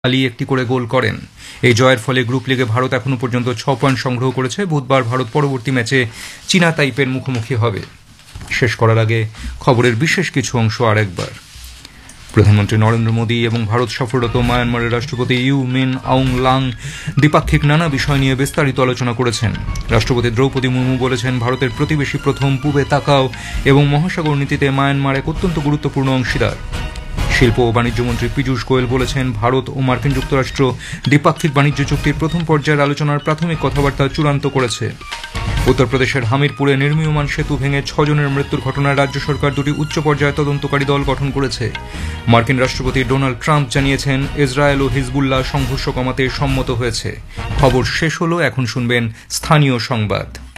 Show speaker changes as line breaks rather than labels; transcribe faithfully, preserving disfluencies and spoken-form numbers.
আলী একটি করে গোল করেন। এই জয়ের ফলে গ্রুপ লিগে ভারত এখনো পর্যন্ত ছ পয়েন্ট সংগ্রহ করেছে। বুধবার ভারত পরবর্তী ম্যাচে চীনা তাইপের মুখোমুখি হবে। শেষ করার আগে খবরের বিশেষ কিছু অংশ আরেকবার। প্রধানমন্ত্রী নরেন্দ্র মোদী এবং ভারত সফররত মায়ানমারের রাষ্ট্রপতি ইউ মিন আউং লাং দ্বিপাক্ষিক নানা বিষয় নিয়ে বিস্তারিত আলোচনা করেছেন। রাষ্ট্রপতি দ্রৌপদী মুর্মু বলেছেন, ভারতের প্রতিবেশী প্রথম, পূবে তাকাও এবং মহাসাগর নীতিতে মায়ানমার এক অত্যন্ত গুরুত্বপূর্ণ অংশীদার। শিল্প ও বাণিজ্য মন্ত্রী পীযূষ গোয়েল বলেছেন, ভারত ও মার্কিন যুক্তরাষ্ট্র দ্বিপাক্ষিক বাণিজ্য চুক্তির প্রথম পর্যায়ের আলোচনার প্রাথমিক কথাবার্তা চূড়ান্ত করেছে। উত্তরপ্রদেশের হামিরপুরে নির্মীয়মান সেতু ভেঙে ছজনের মৃত্যুর ঘটনায় রাজ্য সরকার দুটি উচ্চ পর্যায়ে তদন্তকারী দল গঠন করেছে। মার্কিন রাষ্ট্রপতি ডোনাল্ড ট্রাম্প জানিয়েছেন, ইসরায়েল ও হিজবুল্লাহ সংঘর্ষ কমাতে সম্মত হয়েছে। খবর শেষ হলো, এখন শুনবেন স্থানীয় সংবাদ।